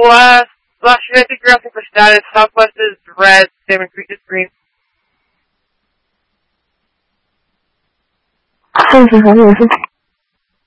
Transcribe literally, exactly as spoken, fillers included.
West. Last year, I think you're asking for status. Southwest is red. Salmon Creek is green. 谢谢何女士。